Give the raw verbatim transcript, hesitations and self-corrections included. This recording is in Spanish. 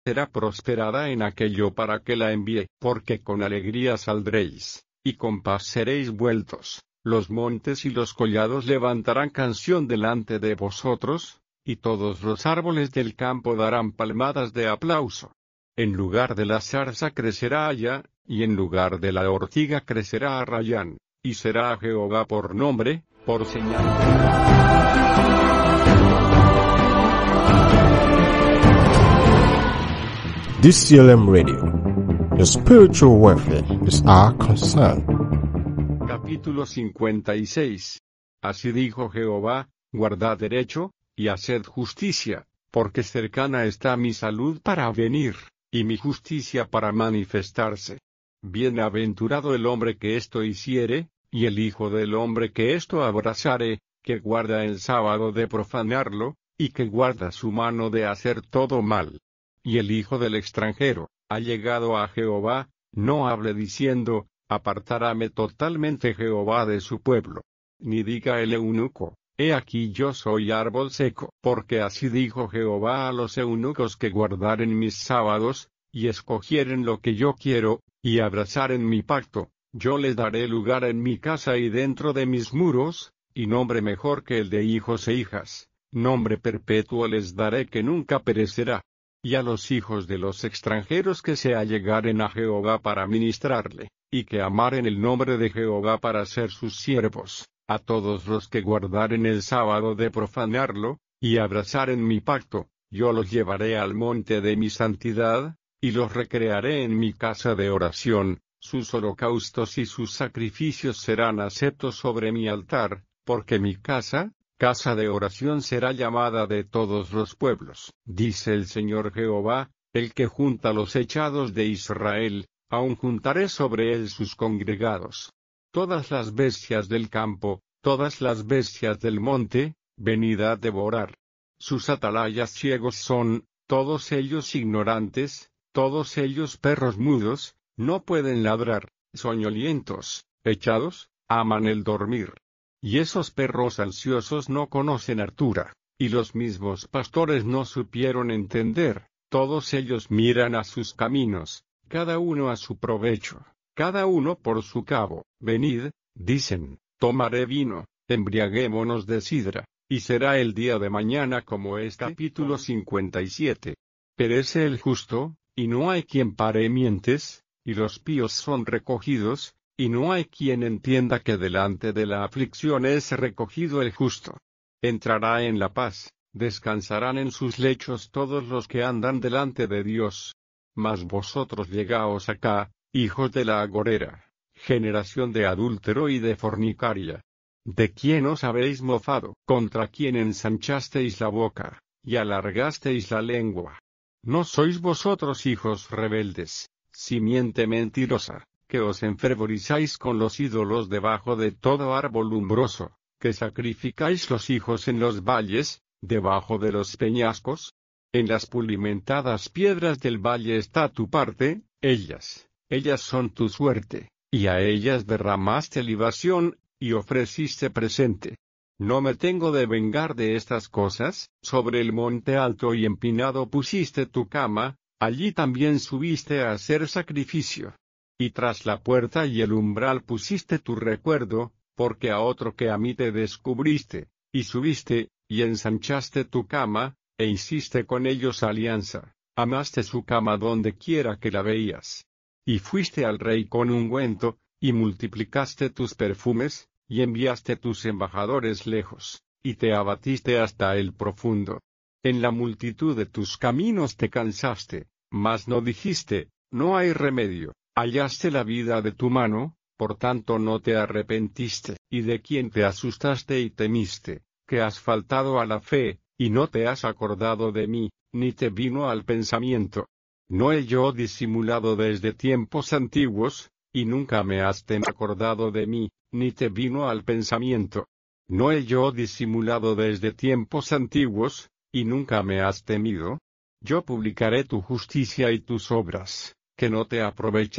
será prosperada en aquello para que la envíe, porque con alegría saldréis, y con paz seréis vueltos. Los montes y los collados levantarán canción delante de vosotros, y todos los árboles del campo darán palmadas de aplauso. En lugar de la zarza crecerá haya, y en lugar de la ortiga crecerá arrayán, y será a Jehová por nombre, por señal. D C L M Radio. The spiritual warfare is our concern. Capítulo cincuenta y seis. Así dijo Jehová, guardad derecho, y haced justicia, porque cercana está mi salud para venir, y mi justicia para manifestarse. Bienaventurado el hombre que esto hiciere, y el hijo del hombre que esto abrazare, que guarda el sábado de profanarlo, y que guarda su mano de hacer todo mal. Y el hijo del extranjero, ha llegado a Jehová, no hable diciendo, apartaráme totalmente Jehová de su pueblo. Ni diga el eunuco, he aquí yo soy árbol seco, porque así dijo Jehová a los eunucos que guardaren mis sábados, y escogieren lo que yo quiero, y abrazaren mi pacto, yo les daré lugar en mi casa y dentro de mis muros, y nombre mejor que el de hijos e hijas, nombre perpetuo les daré que nunca perecerá. Y a los hijos de los extranjeros que se allegaren a Jehová para ministrarle, y que amaren el nombre de Jehová para ser sus siervos, a todos los que guardaren el sábado de profanarlo, y abrazaren mi pacto, yo los llevaré al monte de mi santidad, y los recrearé en mi casa de oración, sus holocaustos y sus sacrificios serán aceptos sobre mi altar, porque mi casa, casa de oración será llamada de todos los pueblos. Dice el Señor Jehová, el que junta los echados de Israel, aun juntaré sobre él sus congregados. Todas las bestias del campo, todas las bestias del monte, venid a devorar. Sus atalayas ciegos son, todos ellos ignorantes, todos ellos perros mudos, no pueden ladrar, soñolientos, echados, aman el dormir. Y esos perros ansiosos no conocen hartura, y los mismos pastores no supieron entender, todos ellos miran a sus caminos, cada uno a su provecho, cada uno por su cabo. Venid, dicen, tomaré vino, embriaguémonos de sidra, y será el día de mañana como es. Capítulo cincuenta y siete. Perece el justo, y no hay quien pare mientes, y los píos son recogidos, y no hay quien entienda que delante de la aflicción es recogido el justo. Entrará en la paz, descansarán en sus lechos todos los que andan delante de Dios. Mas vosotros llegaos acá, hijos de la agorera, generación de adúltero y de fornicaria. ¿De quién os habéis mofado? ¿Contra quién ensanchasteis la boca, y alargasteis la lengua? ¿No sois vosotros hijos rebeldes, simiente mentirosa, que os enfervorizáis con los ídolos debajo de todo árbol umbroso, que sacrificáis los hijos en los valles, debajo de los peñascos? En las pulimentadas piedras del valle está tu parte, ellas, ellas son tu suerte, y a ellas derramaste libación, y ofreciste presente. ¿No me tengo de vengar de estas cosas? Sobre el monte alto y empinado pusiste tu cama, allí también subiste a hacer sacrificio. Y tras la puerta y el umbral pusiste tu recuerdo, porque a otro que a mí te descubriste, y subiste, y ensanchaste tu cama, e hiciste con ellos alianza, amaste su cama donde quiera que la veías. Y fuiste al rey con ungüento, y multiplicaste tus perfumes, y enviaste tus embajadores lejos, y te abatiste hasta el profundo. En la multitud de tus caminos te cansaste, mas no dijiste, no hay remedio. Hallaste la vida de tu mano, por tanto no te arrepentiste. ¿Y de quién te asustaste y temiste, que has faltado a la fe, y no te has acordado de mí, ni te vino al pensamiento? ¿No he yo disimulado desde tiempos antiguos, y nunca me has acordado de mí, ni te vino al pensamiento? ¿No he yo disimulado desde tiempos antiguos, y nunca me has temido? Yo publicaré tu justicia y tus obras, que no te aprovechan.